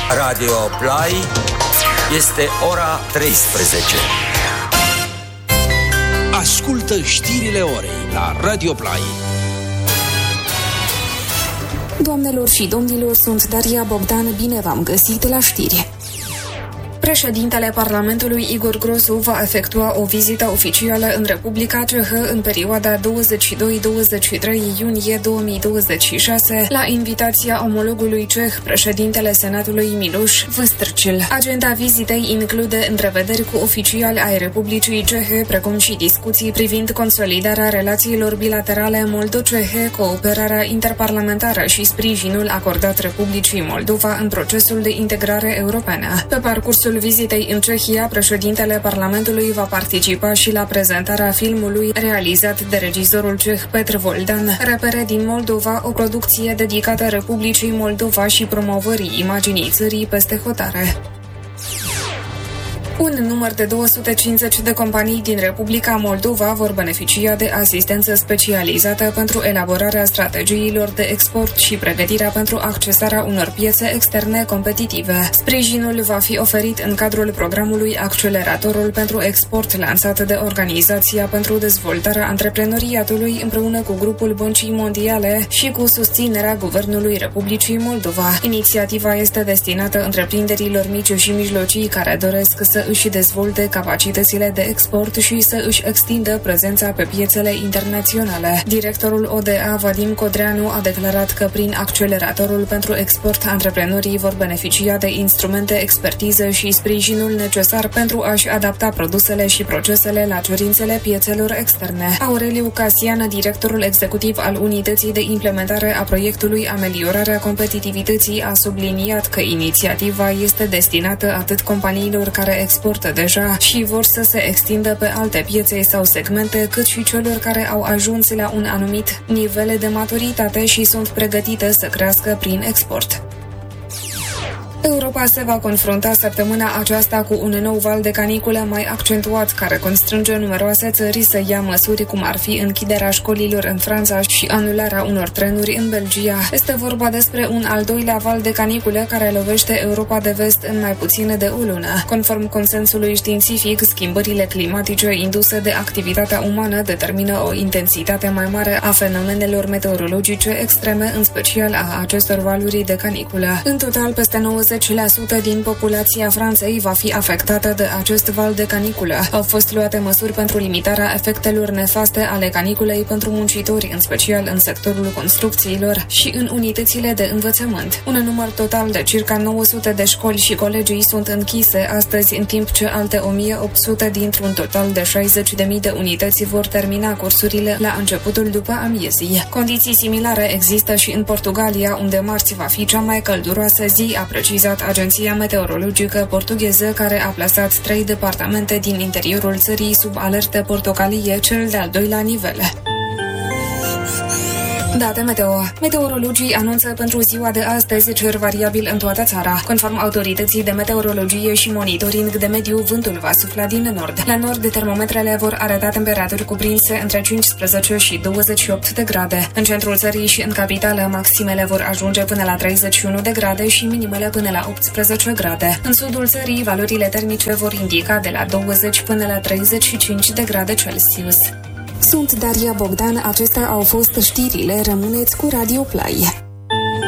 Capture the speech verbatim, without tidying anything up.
Radio Play, este ora treisprezece. Ascultă știrile orei la Radio Play. Doamnelor și domnilor, sunt Daria Bogdan, bine v-am găsit la știri. Președintele Parlamentului Igor Grosu va efectua o vizită oficială în Republica Cehă în perioada douăzeci și doi - douăzeci și trei iunie două mii douăzeci și șase, la invitația omologului ceh, președintele Senatului Miloš Vystrčil. Agenda vizitei include întrevederi cu oficiali ai Republicii Cehe, precum și discuții privind consolidarea relațiilor bilaterale moldo-cehe, cooperarea interparlamentară și sprijinul acordat Republicii Moldova în procesul de integrare europeană. Pe parcursul vizitei în Cehia, președintele Parlamentului va participa și la prezentarea filmului realizat de regizorul ceh Petr Voldan, Repere din Moldova, o producție dedicată Republicii Moldova și promovării imaginii țării peste hotare. Un număr de două sute cincizeci de companii din Republica Moldova vor beneficia de asistență specializată pentru elaborarea strategiilor de export și pregătirea pentru accesarea unor piețe externe competitive. Sprijinul va fi oferit în cadrul programului Acceleratorul pentru export lansat de Organizația pentru Dezvoltarea Antreprenoriatului împreună cu grupul Băncii Mondiale și cu susținerea Guvernului Republicii Moldova. Inițiativa este destinată întreprinderilor mici și mijlocii care doresc să își dezvolte capacitățile de export și să își extindă prezența pe piețele internaționale. Directorul O D A, Vadim Codreanu, a declarat că prin Acceleratorul pentru export, antreprenorii vor beneficia de instrumente, expertiză și sprijinul necesar pentru a-și adapta produsele și procesele la cerințele piețelor externe. Aureliu Casian, directorul executiv al Unității de Implementare a proiectului Ameliorarea Competitivității, a subliniat că inițiativa este destinată atât companiilor care exportă deja și vor să se extindă pe alte piețe sau segmente, cât și celor care au ajuns la un anumit nivel de maturitate și sunt pregătite să crească prin export. Europa se va confrunta săptămâna aceasta cu un nou val de caniculă mai accentuat, care constrânge numeroase țări să ia măsuri cum ar fi închiderea școlilor în Franța și anularea unor trenuri în Belgia. Este vorba despre un al doilea val de caniculă care lovește Europa de Vest în mai puțin de o lună. Conform consensului științific, schimbările climatice induse de activitatea umană determină o intensitate mai mare a fenomenelor meteorologice extreme, în special a acestor valuri de caniculă. În total, peste nouăzeci la sută din populația Franței va fi afectată de acest val de caniculă. Au fost luate măsuri pentru limitarea efectelor nefaste ale caniculei pentru muncitori, în special în sectorul construcțiilor și în unitățile de învățământ. Un număr total de circa nouă sute de școli și colegii sunt închise astăzi, în timp ce alte o mie opt sute dintr-un total de șaizeci de mii de unități vor termina cursurile la începutul după amiezii. Condiții similare există și în Portugalia, unde marți va fi cea mai călduroasă zi, a precizat Agenția Meteorologică Portugheză, care a plasat trei departamente din interiorul țării sub alertă portocalie, cel de-al doilea nivel. Date meteo. Meteorologii anunță pentru ziua de astăzi cer variabil în toată țara. Conform autorității de meteorologie și monitoring de mediu, vântul va sufla din nord. La nord, termometrele vor arăta temperaturi cuprinse între cincisprezece și douăzeci și opt de grade. În centrul țării și în capitală, maximele vor ajunge până la treizeci și unu de grade și minimele până la optsprezece grade. În sudul țării, valorile termice vor indica de la douăzeci până la treizeci și cinci de grade Celsius. Sunt Daria Bogdan, acestea au fost știrile, rămâneți cu Radio Play.